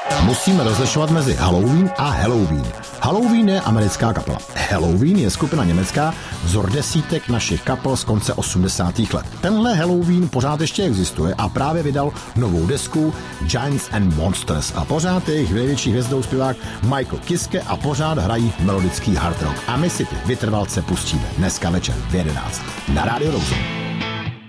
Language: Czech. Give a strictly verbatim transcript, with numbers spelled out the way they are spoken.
Musíme rozlišovat mezi Halloween a Helloween. Halloween je americká kapela. Helloween je skupina německá, vzor desítek našich kapel z konce osmdesátých let. Tenhle Halloween pořád ještě existuje a právě vydal novou desku Giants and Monsters a pořád je jejich největší hvězdou zpěvák Michael Kiske a pořád hrají melodický hard rock. A my si ty vytrvalce pustíme dneska večer v jedenáct na Rádiu Roxy.